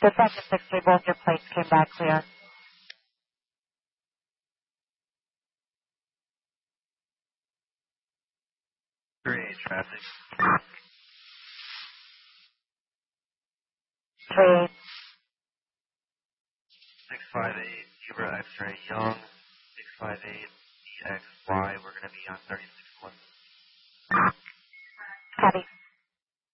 Dispatch 63, both your plates came back clear. 3 traffic. 3. 658, Uber X-ray Young, 658 EXY, we're going to be on 35.